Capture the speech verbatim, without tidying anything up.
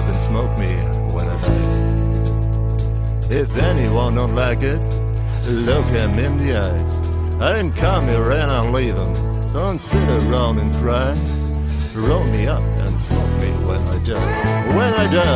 up and smoke me when I die. If anyone don't like it, look him in the eyes. I didn't come here and I'll leave him, so don't sit around and cry. Roll me up and smoke me when I die. When I die.